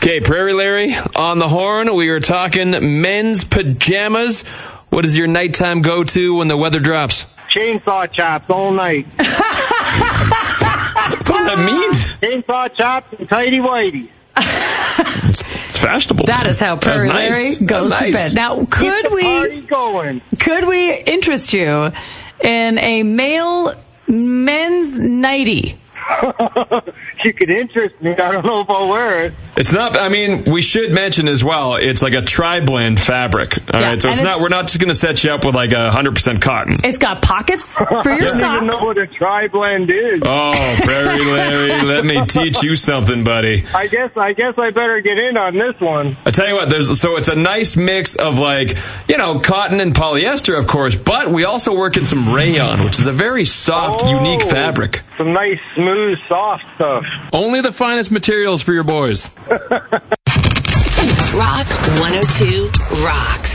Okay, Prairie Larry on the horn. We are talking men's pajamas. What is your nighttime go-to when the weather drops? Chainsaw chops all night. What does that mean? Chainsaw chops and tighty whities. It's fashionable. That is how Prairie Larry goes to bed. Now, could we interest you in a male men's nightie? You could interest me. I don't know if I'll wear it. It's not, I mean, we should mention as well, it's like a tri-blend fabric. All right, so we're not just going to set you up with like 100% cotton. It's got pockets for your socks. I don't even know what a tri-blend is. Oh, Prairie Larry, let me teach you something, buddy. I guess I better get in on this one. I tell you what, so it's a nice mix of like, cotton and polyester, of course, but we also work in some rayon, which is a very soft, unique fabric. Some nice, smooth, soft stuff. Only the finest materials for your boys. Rock 102 rocks.